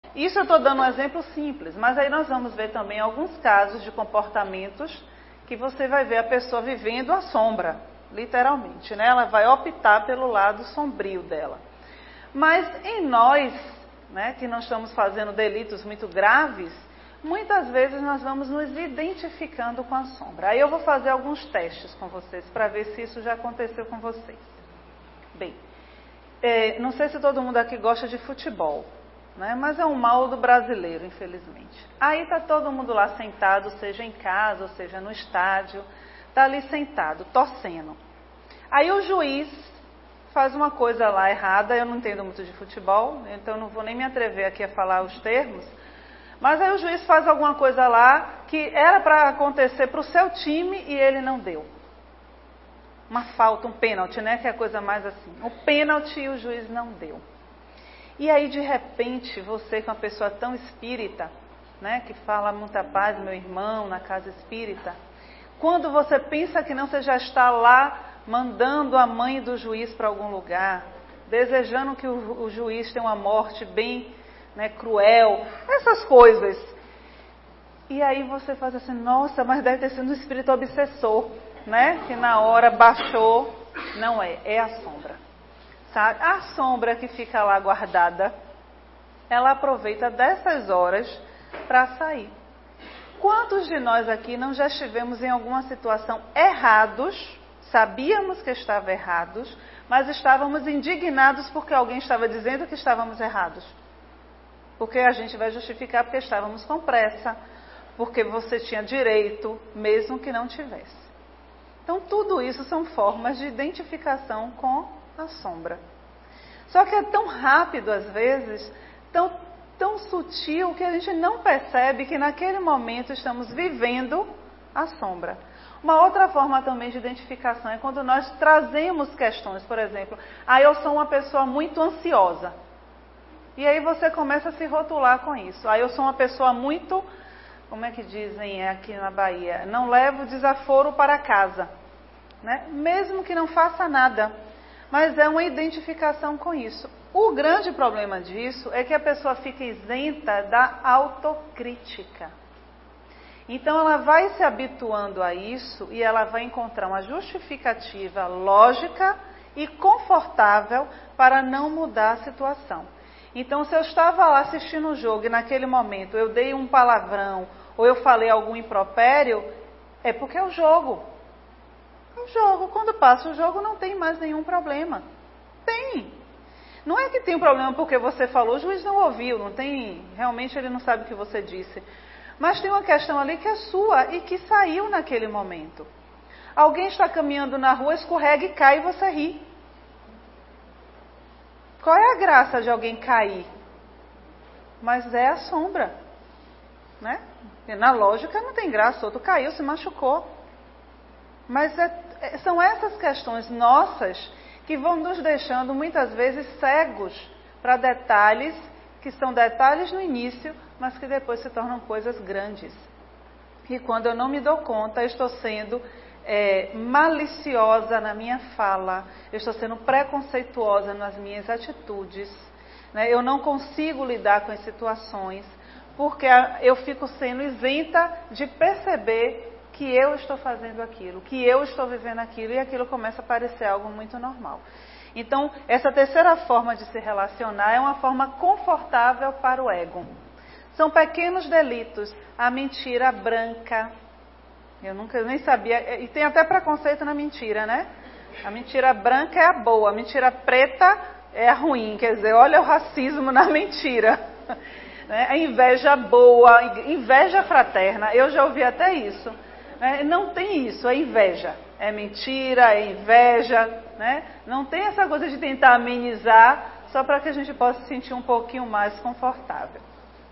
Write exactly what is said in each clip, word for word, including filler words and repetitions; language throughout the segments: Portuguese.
Isso eu estou dando um exemplo simples, mas aí nós vamos ver também alguns casos de comportamentos que você vai ver a pessoa vivendo a sombra, literalmente, né? Ela vai optar pelo lado sombrio dela. Mas em nós, né, que não estamos fazendo delitos muito graves, muitas vezes nós vamos nos identificando com a sombra. Aí eu vou fazer alguns testes com vocês para ver se isso já aconteceu com vocês. Bem, é, não sei se todo mundo aqui gosta de futebol, né, mas é um mal do brasileiro, infelizmente. Aí está todo mundo lá sentado, seja em casa, ou seja no estádio, está ali sentado, torcendo. Aí o juiz faz uma coisa lá errada, eu não entendo muito de futebol, então não vou nem me atrever aqui a falar os termos, mas aí o juiz faz alguma coisa lá que era para acontecer para o seu time e ele não deu. Uma falta, um pênalti, né? Que é a coisa mais assim. O pênalti o juiz não deu. E aí, de repente, você com uma pessoa tão espírita, né? Que fala muita paz, meu irmão, na casa espírita. Quando você pensa que não, você já está lá mandando a mãe do juiz para algum lugar, desejando que o, o juiz tenha uma morte bem, né, cruel, essas coisas. E aí você faz assim, nossa, mas deve ter sido um espírito obsessor, né? Que na hora baixou. Não é, é a sombra. Sabe? A sombra que fica lá guardada, ela aproveita dessas horas para sair. Quantos de nós aqui não já estivemos em alguma situação errados, sabíamos que estava errados, mas estávamos indignados porque alguém estava dizendo que estávamos errados? Porque a gente vai justificar porque estávamos com pressa, porque você tinha direito, mesmo que não tivesse. Então, tudo isso são formas de identificação com a sombra. Só que é tão rápido, às vezes, tão, tão sutil, que a gente não percebe que naquele momento estamos vivendo a sombra. Uma outra forma também de identificação é quando nós trazemos questões, por exemplo, ah, eu sou uma pessoa muito ansiosa. E aí você começa a se rotular com isso. Ah, eu sou uma pessoa muito, como é que dizem aqui na Bahia, não levo desaforo para casa. Né? Mesmo que não faça nada, mas é uma identificação com isso. O grande problema disso é que a pessoa fica isenta da autocrítica. Então ela vai se habituando a isso e ela vai encontrar uma justificativa lógica e confortável para não mudar a situação. Então, se eu estava lá assistindo o jogo e naquele momento eu dei um palavrão ou eu falei algum impropério, é porque é o jogo. É o jogo. Quando passa o jogo não tem mais nenhum problema. Tem. Não é que tem um problema porque você falou, o juiz não ouviu, não tem, realmente ele não sabe o que você disse. Mas tem uma questão ali que é sua e que saiu naquele momento. Alguém está caminhando na rua, escorrega e cai e você ri. Qual é a graça de alguém cair? Mas é a sombra, né? E na lógica não tem graça, outro caiu, se machucou. Mas é, são essas questões nossas que vão nos deixando muitas vezes cegos para detalhes que são detalhes no início, mas que depois se tornam coisas grandes. E quando eu não me dou conta, eu estou sendo É, maliciosa na minha fala, eu estou sendo preconceituosa nas minhas atitudes, né? Eu não consigo lidar com as situações, porque eu fico sendo isenta de perceber que eu estou fazendo aquilo, que eu estou vivendo aquilo, e aquilo começa a parecer algo muito normal. Então, essa terceira forma de se relacionar é uma forma confortável para o ego. São pequenos delitos, a mentira branca. Eu nunca eu nem sabia, e tem até preconceito na mentira, né? A mentira branca é a boa, a mentira preta é a ruim, quer dizer, olha o racismo na mentira. Né? A inveja boa, inveja fraterna, eu já ouvi até isso. Né? Não tem isso, é inveja, é mentira, é inveja, né? Não tem essa coisa de tentar amenizar, só para que a gente possa se sentir um pouquinho mais confortável.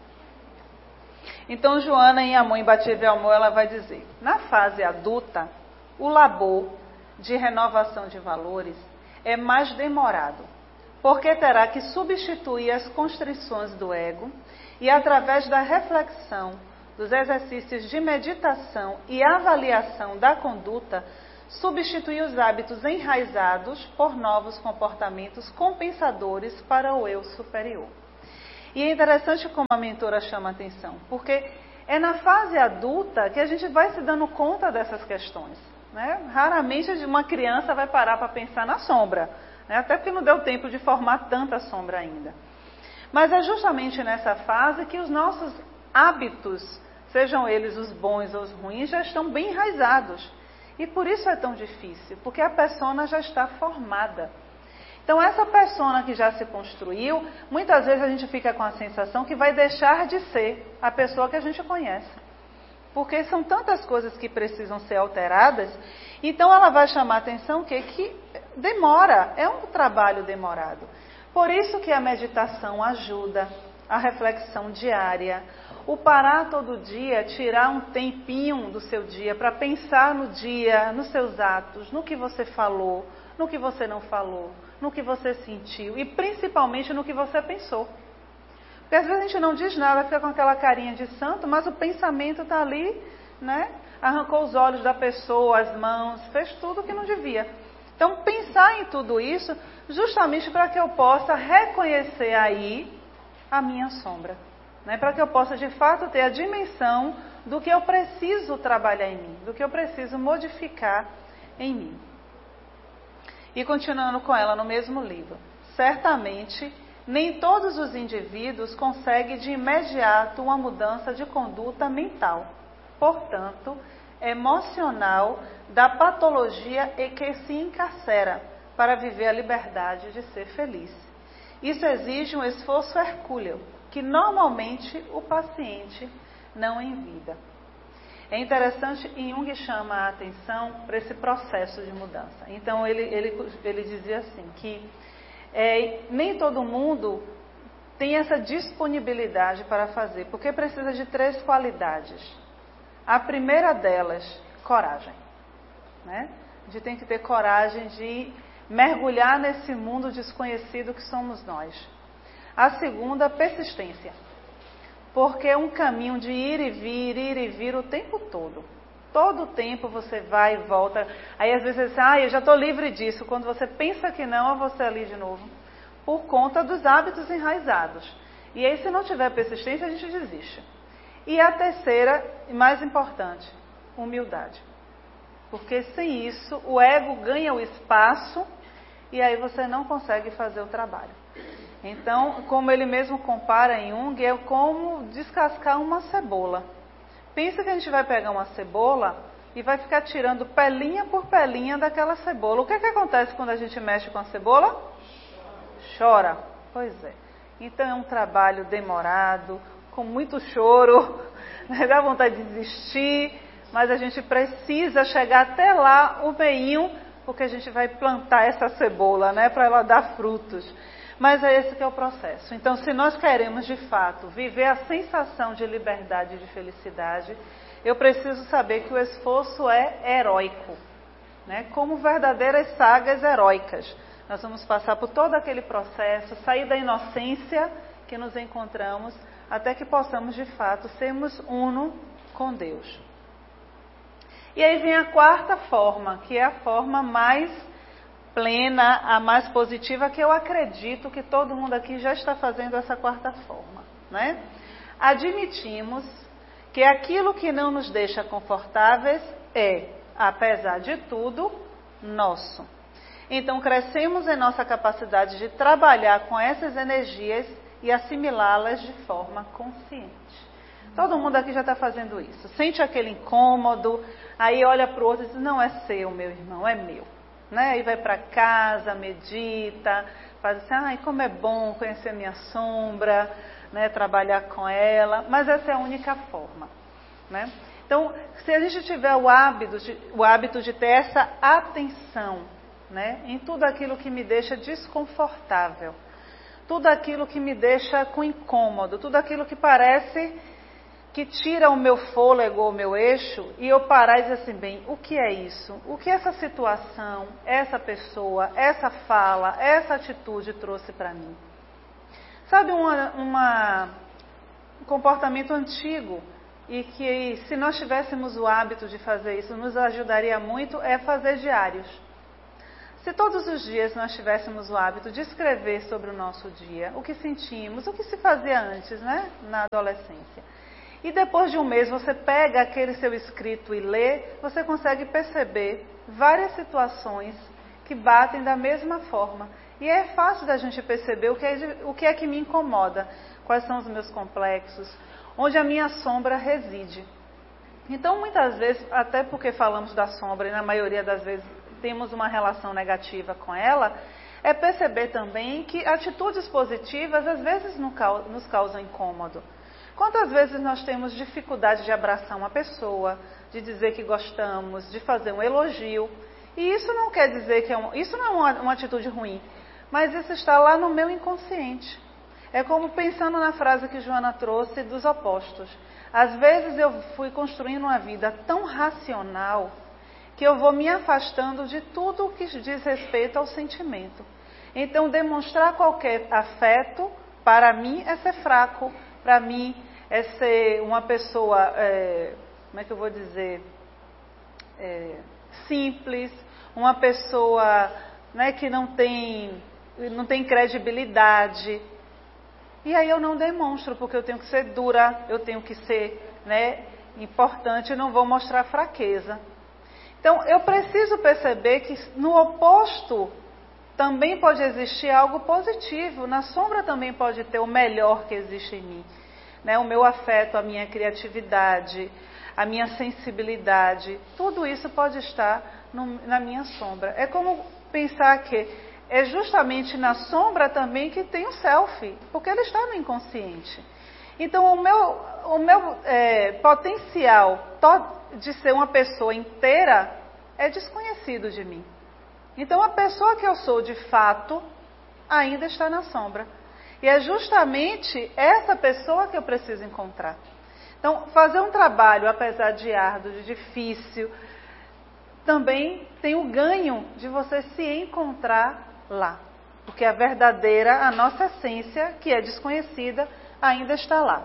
Então, Joana, em Amor Imbatível Amor, ela vai dizer, na fase adulta, o labor de renovação de valores é mais demorado, porque terá que substituir as constrições do ego e, através da reflexão, dos exercícios de meditação e avaliação da conduta, substituir os hábitos enraizados por novos comportamentos compensadores para o eu superior. E é interessante como a mentora chama a atenção, porque é na fase adulta que a gente vai se dando conta dessas questões. Né? Raramente uma criança vai parar para pensar na sombra, né? Até porque não deu tempo de formar tanta sombra ainda. Mas é justamente nessa fase que os nossos hábitos, sejam eles os bons ou os ruins, já estão bem enraizados. E por isso é tão difícil, porque a persona já está formada. Então essa persona que já se construiu, muitas vezes a gente fica com a sensação que vai deixar de ser a pessoa que a gente conhece. Porque são tantas coisas que precisam ser alteradas, então ela vai chamar a atenção que, que demora, é um trabalho demorado. Por isso que a meditação ajuda, a reflexão diária, o parar todo dia, tirar um tempinho do seu dia para pensar no dia, nos seus atos, no que você falou, no que você não falou, no que você sentiu e principalmente no que você pensou. Porque às vezes a gente não diz nada, fica com aquela carinha de santo, mas o pensamento está ali, né? Arrancou os olhos da pessoa, as mãos, fez tudo o que não devia. Então pensar em tudo isso justamente para que eu possa reconhecer aí a minha sombra. Né? Para que eu possa de fato ter a dimensão do que eu preciso trabalhar em mim, do que eu preciso modificar em mim. E continuando com ela no mesmo livro. Certamente, nem todos os indivíduos conseguem de imediato uma mudança de conduta mental, portanto, emocional, da patologia e que se encarcera para viver a liberdade de ser feliz. Isso exige um esforço hercúleo, que normalmente o paciente não envida. É interessante, e Jung chama a atenção para esse processo de mudança. Então, ele, ele, ele dizia assim, que é, nem todo mundo tem essa disponibilidade para fazer, porque precisa de três qualidades. A primeira delas, coragem. Né? A gente tem que ter coragem de mergulhar nesse mundo desconhecido que somos nós. A segunda, persistência. Porque é um caminho de ir e vir, ir e vir o tempo todo. Todo o tempo você vai e volta. Aí às vezes você diz, ah, eu já estou livre disso. Quando você pensa que não, é você ali de novo. Por conta dos hábitos enraizados. E aí se não tiver persistência, a gente desiste. E a terceira, e mais importante, humildade. Porque sem isso, o ego ganha o espaço e aí você não consegue fazer o trabalho. Então, como ele mesmo compara em Jung, é como descascar uma cebola. Pensa que a gente vai pegar uma cebola e vai ficar tirando pelinha por pelinha daquela cebola. O que é que acontece quando a gente mexe com a cebola? Chora. Pois é. Então é um trabalho demorado, com muito choro, né? Dá vontade de desistir, mas a gente precisa chegar até lá, o meinho, porque a gente vai plantar essa cebola, né? Para ela dar frutos. Mas é esse que é o processo. Então, se nós queremos, de fato, viver a sensação de liberdade e de felicidade, eu preciso saber que o esforço é heróico. Né? Como verdadeiras sagas heróicas. Nós vamos passar por todo aquele processo, sair da inocência que nos encontramos, até que possamos, de fato, sermos uno com Deus. E aí vem a quarta forma, que é a forma mais plena, a mais positiva, que eu acredito que todo mundo aqui já está fazendo essa quarta forma, né? Admitimos que aquilo que não nos deixa confortáveis é, apesar de tudo, nosso. Então, crescemos em nossa capacidade de trabalhar com essas energias e assimilá-las de forma consciente. Todo mundo aqui já está fazendo isso. Sente aquele incômodo, aí olha para o outro e diz, não é seu, meu irmão, é meu. Né? Aí vai para casa, medita, faz assim, ai, como é bom conhecer a minha sombra, né? Trabalhar com ela, mas essa é a única forma. Né? Então, se a gente tiver o hábito de, o hábito de ter essa atenção, né? Em tudo aquilo que me deixa desconfortável, tudo aquilo que me deixa com incômodo, tudo aquilo que parece que tira o meu fôlego, o meu eixo, e eu parar e dizer assim, bem, o que é isso? O que essa situação, essa pessoa, essa fala, essa atitude trouxe para mim? Sabe uma, uma, um comportamento antigo, e que se nós tivéssemos o hábito de fazer isso, nos ajudaria muito, é fazer diários. Se todos os dias nós tivéssemos o hábito de escrever sobre o nosso dia, o que sentimos, o que se fazia antes, né, na adolescência, e depois de um mês você pega aquele seu escrito e lê, você consegue perceber várias situações que batem da mesma forma. E é fácil da gente perceber o que é, o que é que me incomoda, quais são os meus complexos, onde a minha sombra reside. Então, muitas vezes, até porque falamos da sombra e na maioria das vezes temos uma relação negativa com ela, é perceber também que atitudes positivas às vezes nos causam incômodo. Quantas vezes nós temos dificuldade de abraçar uma pessoa, de dizer que gostamos, de fazer um elogio, e isso não quer dizer que é um, isso não é uma, uma atitude ruim, mas isso está lá no meu inconsciente. É como pensando na frase que Joana trouxe dos opostos. Às vezes eu fui construindo uma vida tão racional que eu vou me afastando de tudo o que diz respeito ao sentimento. Então, demonstrar qualquer afeto, para mim, é ser fraco. Para mim, é ser uma pessoa, é, como é que eu vou dizer, é, simples, uma pessoa, né, que não tem, não tem credibilidade. E aí eu não demonstro, porque eu tenho que ser dura, eu tenho que ser, né, importante, e não vou mostrar fraqueza. Então, eu preciso perceber que no oposto também pode existir algo positivo. Na sombra também pode ter o melhor que existe em mim. Né? O meu afeto, a minha criatividade, a minha sensibilidade, tudo isso pode estar no, na minha sombra. É como pensar que é justamente na sombra também que tem o self, porque ele está no inconsciente. Então, o meu, o meu é, potencial de ser uma pessoa inteira é desconhecido de mim. Então, a pessoa que eu sou de fato ainda está na sombra. E é justamente essa pessoa que eu preciso encontrar. Então, fazer um trabalho, apesar de árduo, de difícil, também tem o ganho de você se encontrar lá. Porque a verdadeira, a nossa essência, que é desconhecida, ainda está lá.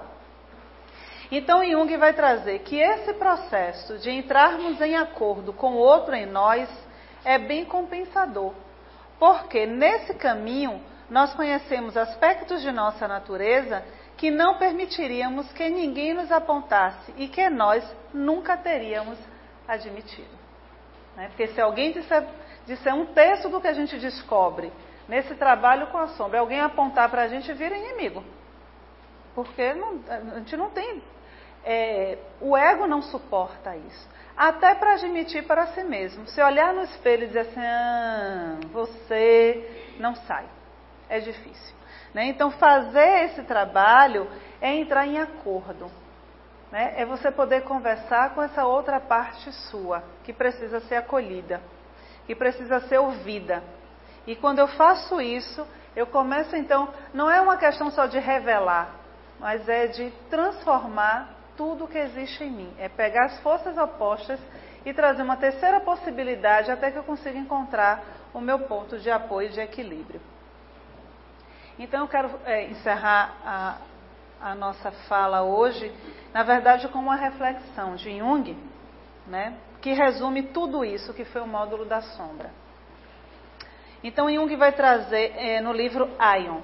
Então, Jung vai trazer que esse processo de entrarmos em acordo com o outro em nós é bem compensador. Porque nesse caminho, nós conhecemos aspectos de nossa natureza que não permitiríamos que ninguém nos apontasse e que nós nunca teríamos admitido. Né? Porque se alguém disser, disser um terço do que a gente descobre nesse trabalho com a sombra, alguém apontar para a gente, vira inimigo. Porque não, a gente não tem... É, o ego não suporta isso. Até para admitir para si mesmo. Se olhar no espelho e dizer assim, ah, você não sai. É difícil. Né? Então, fazer esse trabalho é entrar em acordo. Né? É você poder conversar com essa outra parte sua, que precisa ser acolhida, que precisa ser ouvida. E quando eu faço isso, eu começo então, não é uma questão só de revelar, mas é de transformar tudo que existe em mim. É pegar as forças opostas e trazer uma terceira possibilidade até que eu consiga encontrar o meu ponto de apoio e de equilíbrio. Então eu quero é, encerrar a, a nossa fala hoje, na verdade, com uma reflexão de Jung, né, que resume tudo isso que foi o módulo da sombra. Então Jung vai trazer é, no livro Aion,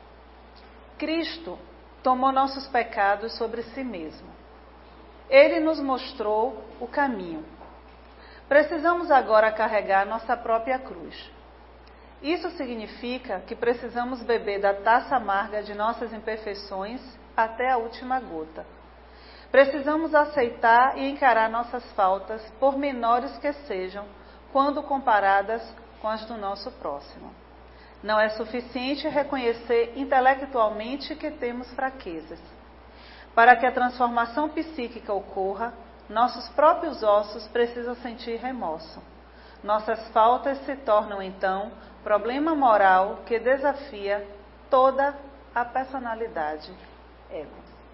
Cristo tomou nossos pecados sobre si mesmo. Ele nos mostrou o caminho. Precisamos agora carregar nossa própria cruz. Isso significa que precisamos beber da taça amarga de nossas imperfeições até a última gota. Precisamos aceitar e encarar nossas faltas, por menores que sejam, quando comparadas com as do nosso próximo. Não é suficiente reconhecer intelectualmente que temos fraquezas. Para que a transformação psíquica ocorra, nossos próprios ossos precisam sentir remorso. Nossas faltas se tornam, então, problema moral que desafia toda a personalidade ego.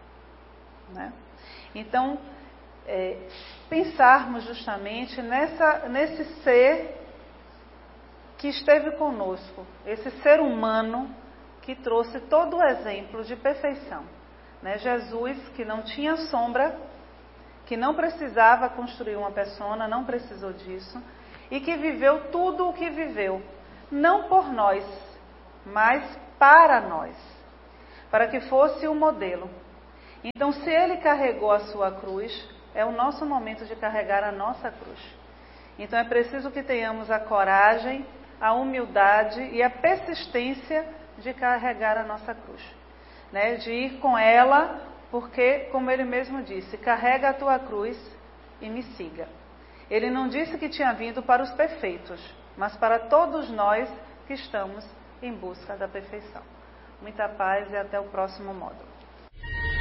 Né? Então, é, pensarmos justamente nessa, nesse ser que esteve conosco, esse ser humano que trouxe todo o exemplo de perfeição. Né? Jesus, que não tinha sombra, que não precisava construir uma persona, não precisou disso, e que viveu tudo o que viveu, não por nós, mas para nós, para que fosse o modelo. Então, se ele carregou a sua cruz, é o nosso momento de carregar a nossa cruz. Então, é preciso que tenhamos a coragem, a humildade e a persistência de carregar a nossa cruz, né? De ir com ela, porque, como ele mesmo disse, carrega a tua cruz e me siga. Ele não disse que tinha vindo para os perfeitos, mas para todos nós que estamos em busca da perfeição. Muita paz e até o próximo módulo.